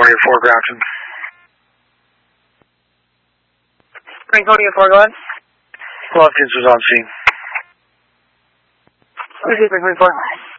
Concordia 4, Grafton. Concordia 4, go ahead. Lofton's was on scene. Concordia 4.